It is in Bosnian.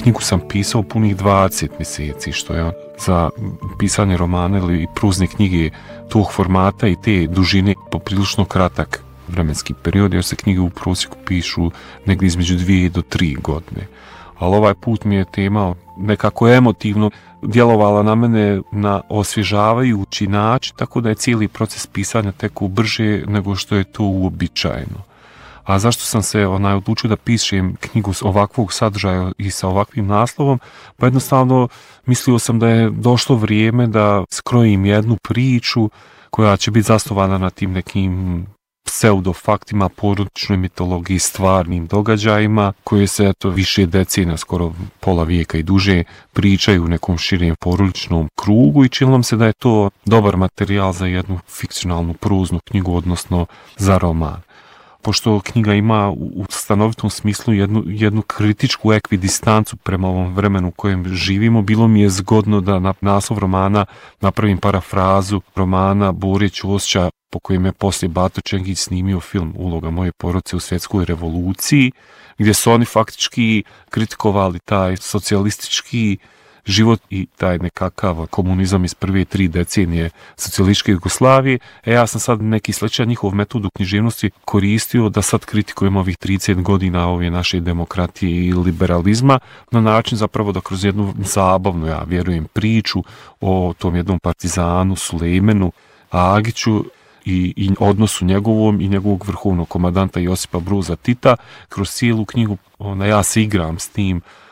knjigu sam pisao punih 20 mjeseci, što je za pisanje romana ili prozne knjige tog formata i te dužine poprilično kratak vremenski period, jer se knjige u prosjeku pišu negdje između 2 do 3 godine. Ali ovaj put mi je tema nekako emotivno djelovala na mene na osvježavajući način, tako da je cijeli proces pisanja tekao brže nego što je to uobičajeno. A zašto sam se odlučio da pišem knjigu ovakvog sadržaja i sa ovakvim naslovom? Pa jednostavno mislio sam da je došlo vrijeme da skrojim jednu priču koja će biti zasnovana na tim nekim pseudofaktima, porodičnoj mitologiji, stvarnim događajima koje se više decenija, skoro pola vijeka i duže, pričaju u nekom širem porodičnom krugu i činilo nam se da je to dobar materijal za jednu fikcionalnu proznu knjigu, odnosno za roman. Pošto knjiga ima u stanovitom smislu jednu kritičku ekvidistancu prema ovom vremenu u kojem živimo, bilo mi je zgodno da na naslov romana napravim parafrazu romana Bore Ćosića, po kojem je poslije Bato Čengić snimio film Uloga moje porodice u svjetskoj revoluciji, gdje su oni faktički kritikovali taj socijalistički život i taj nekakav komunizam iz prve 3 decenije socijalističke Jugoslavije. Ja sam sad neki sličan njihov metod u književnosti koristio da sad kritikujem ovih 30 godina ove naše demokratije i liberalizma na način zapravo da kroz jednu zabavnu, ja vjerujem, priču o tom jednom partizanu Sulejmanu Agiću i odnosu njegovom i njegovog vrhovnog komandanta Josipa Broza Tita, kroz cijelu knjigu ja se igram s tim